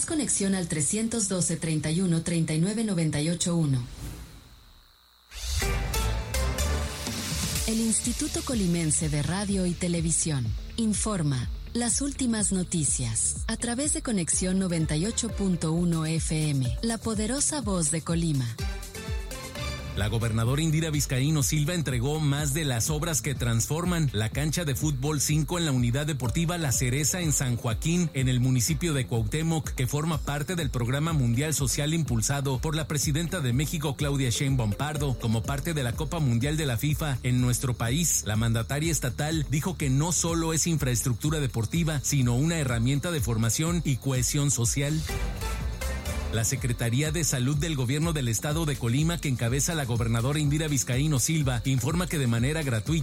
Haz conexión al 312 31 39 98 1. El Instituto Colimense de Radio y Televisión informa las últimas noticias a través de Conexión 98.1 FM, la poderosa voz de Colima. La gobernadora Indira Vizcaíno Silva entregó más de las obras que transforman la cancha de fútbol 5 en la unidad deportiva La Cereza en San Joaquín, en el municipio de Cuauhtémoc, que forma parte del programa mundial social impulsado por la presidenta de México, Claudia Sheinbaum Pardo, como parte de la Copa Mundial de la FIFA en nuestro país. La mandataria estatal dijo que no solo es infraestructura deportiva, sino una herramienta de formación y cohesión social. La Secretaría de Salud del Gobierno del Estado de Colima, que encabeza la gobernadora Indira Vizcaíno Silva, informa que de manera gratuita